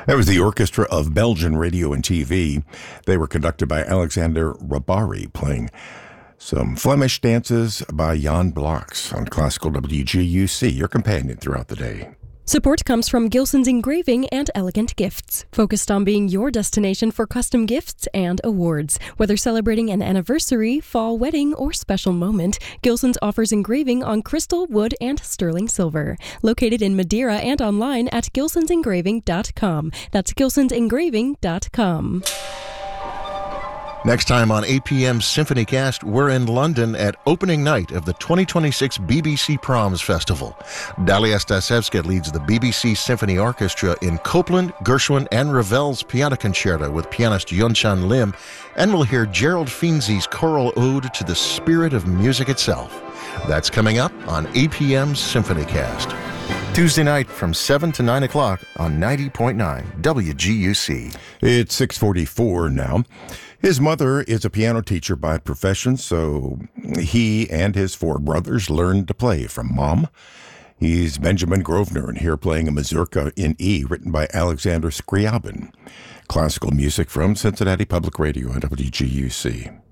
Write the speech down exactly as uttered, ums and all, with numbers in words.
That was the Orchestra of Belgian Radio and T V. They were conducted by Alexander Rabari, playing some Flemish dances by Jan Blocks on Classical W G U C, your companion throughout the day. Support comes from Gilson's Engraving and Elegant Gifts, focused on being your destination for custom gifts and awards. Whether celebrating an anniversary, fall wedding, or special moment, Gilson's offers engraving on crystal, wood, and sterling silver. Located in Madeira and online at gilsons engraving dot com. That's gilsons engraving dot com. Next time on A P M's SymphonyCast, we're in London at opening night of the twenty twenty-six B B C Proms Festival. Dalia Stasevska leads the B B C Symphony Orchestra in Copland, Gershwin, and Ravel's Piano Concerto with pianist Yunchan Lim, and we'll hear Gerald Finzi's choral ode to the spirit of music itself. That's coming up on A P M's SymphonyCast. Tuesday night from seven to nine o'clock on ninety point nine W G U C. It's six forty-four now. His mother is a piano teacher by profession, so he and his four brothers learned to play from Mom. He's Benjamin Grosvenor, and here playing a mazurka in E, written by Alexander Scriabin. Classical music from Cincinnati Public Radio and W G U C.